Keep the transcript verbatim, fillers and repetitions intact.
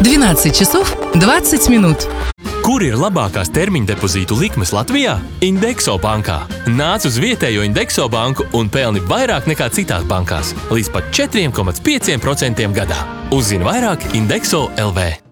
двенадцать часов двадцать минут. Kur ir labākās termiņdepozītu likmes Latvijā? Indexo bankā. Nāc uz vietējo Indexo banku un pelni vairāk nekā citās bankās. Līdz pat četri komats pieci procenti gadā. Uzzini vairāk Indexo L V.